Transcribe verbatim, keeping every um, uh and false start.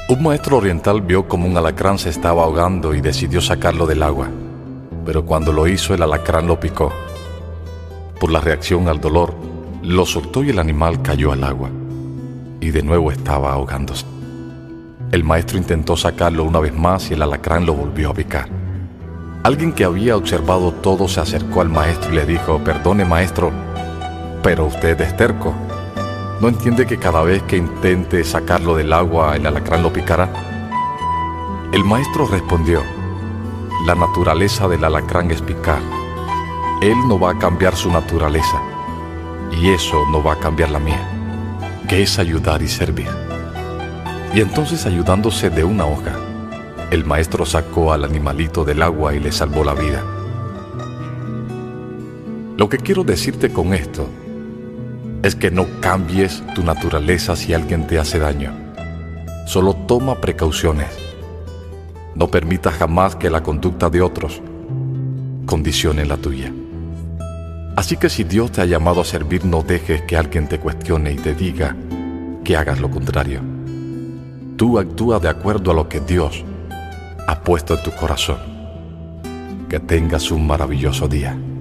Un maestro oriental vio como un alacrán se estaba ahogando y decidió sacarlo del agua, pero cuando lo hizo el alacrán lo picó. Por la reacción al dolor, lo soltó y el animal cayó al agua, y de nuevo estaba ahogándose. El maestro intentó sacarlo una vez más y el alacrán lo volvió a picar. Alguien que había observado todo se acercó al maestro y le dijo: «Perdone, maestro, pero usted es terco. ¿No entiende que cada vez que intente sacarlo del agua, el alacrán lo picará?». El maestro respondió: «La naturaleza del alacrán es picar. Él no va a cambiar su naturaleza, y eso no va a cambiar la mía, que es ayudar y servir». Y entonces, ayudándose de una hoja, el maestro sacó al animalito del agua y le salvó la vida. Lo que quiero decirte con esto es que no cambies tu naturaleza si alguien te hace daño. Solo toma precauciones. No permitas jamás que la conducta de otros condicione la tuya. Así que si Dios te ha llamado a servir, no dejes que alguien te cuestione y te diga que hagas lo contrario. Tú actúa de acuerdo a lo que Dios ha puesto en tu corazón. Que tengas un maravilloso día.